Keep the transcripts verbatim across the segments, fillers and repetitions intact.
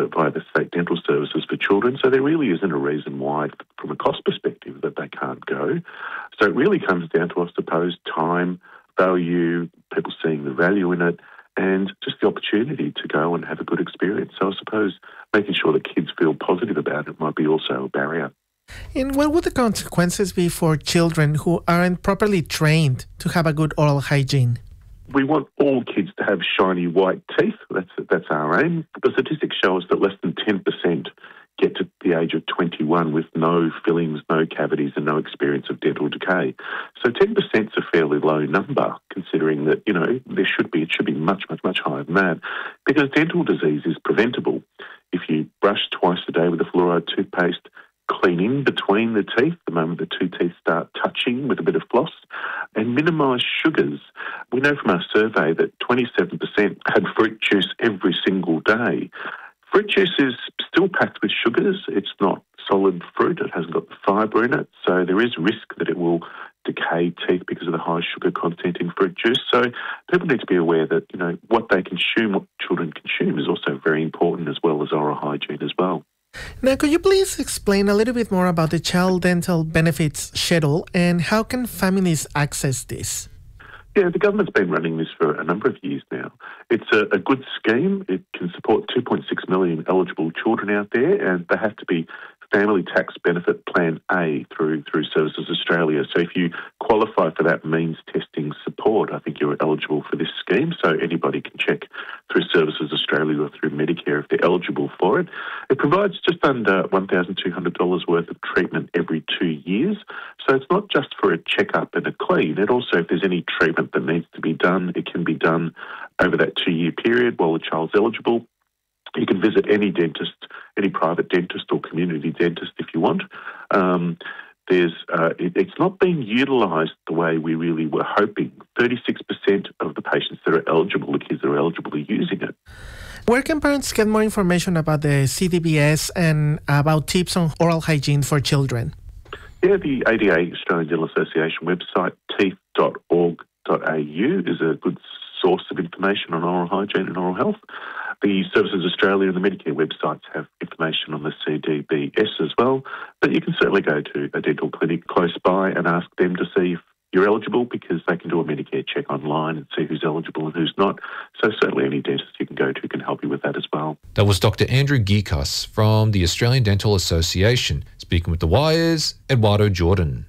via the state dental services for children. So there really isn't a reason why, from a cost perspective, that they can't go. So it really comes down to, I suppose, time, value, people seeing the value in it, and just the opportunity to go and have a good experience. So I suppose making sure that kids feel positive about it might be also a barrier. And what would the consequences be for children who aren't properly trained to have a good oral hygiene? We want all kids to have shiny white teeth. That's that's our aim. The statistics show us that less than ten percent get to the age of twenty-one with no fillings, no cavities and no experience of dental decay. So ten percent is a fairly low number, considering that, you know, there should be, it should be much, much, much higher than that, because dental disease is preventable. If you brush twice a day with a fluoride toothpaste, clean in between the teeth the moment the two teeth start touching with a bit of floss, and minimise sugars. We know from our survey that twenty-seven percent had fruit juice every single day. Fruit juice is still packed with sugars. It's not solid fruit. It hasn't got the fibre in it. So there is risk that it will decay teeth because of the high sugar content in fruit juice. So people need to be aware that, you know, what they consume, what children consume, is also very important, as well as oral hygiene as well. Now, could you please explain a little bit more about the Child Dental Benefits Schedule and how can families access this? Yeah, the government's been running this for a number of years now. It's a, a good scheme. It can support two point six million eligible children out there, and they have to be Family Tax Benefit Plan A through through Services Australia. So if you qualify for that means testing support, I think you're eligible for this scheme. So anybody can check through Services Australia or through Medicare if they're eligible for it. It provides just under one thousand two hundred dollars worth of treatment every two years. So it's not just for a checkup and a clean. It also, if there's any treatment that needs to be done, it can be done over that two-year period while the child's eligible. You can visit any dentist, any private dentist or community dentist if you want. Um, there's, uh, it, it's not being utilised the way we really were hoping. thirty-six percent of the patients that are eligible, the kids that are eligible, are using it. Where can parents get more information about the C D B S and about tips on oral hygiene for children? Yeah, the A D A, Australian Dental Association website, teeth dot org dot a u, is a good source of information on oral hygiene and oral health. The Services Australia and the Medicare websites have information on the C D B S as well, but you can certainly go to a dental clinic close by and ask them to see if you're eligible, because they can do a Medicare check online and see who's eligible and who's not. So certainly any dentist you can go to can help you with that as well. That was Doctor Andrew Gikas from the Australian Dental Association, speaking with The Wire's Eduardo Jordan.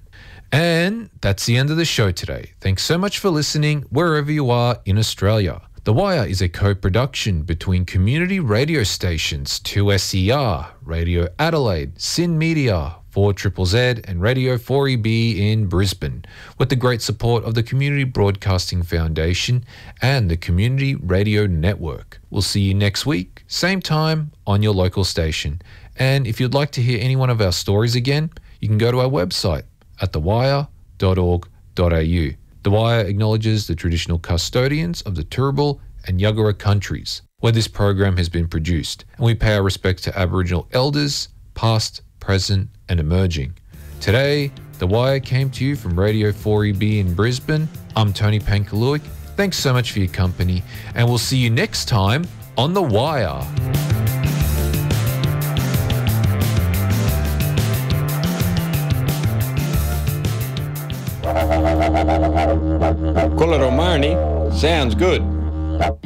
And that's the end of the show today. Thanks so much for listening wherever you are in Australia. The Wire is a co-production between community radio stations two S E R, Radio Adelaide, Sin Media, four Z Z Z and Radio four E B in Brisbane, with the great support of the Community Broadcasting Foundation and the Community Radio Network. We'll see you next week, same time, on your local station. And if you'd like to hear any one of our stories again, you can go to our website at the wire dot org dot a u. The Wire acknowledges the traditional custodians of the Turrbal and Yuggera countries, where this program has been produced, and we pay our respects to Aboriginal elders, past, present and emerging. Today, The Wire came to you from Radio four E B in Brisbane. I'm Tony Pankaluik. Thanks so much for your company, and we'll see you next time on The Wire. Kula Romani sounds good.